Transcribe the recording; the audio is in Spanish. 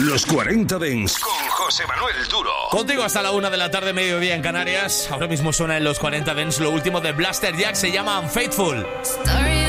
Los 40 Dents con José Manuel Duro. Contigo hasta la 1 de la tarde, mediodía en Canarias. Ahora mismo suena en Los 40 Dents lo último de Blaster Jack, se llama Unfaithful. Story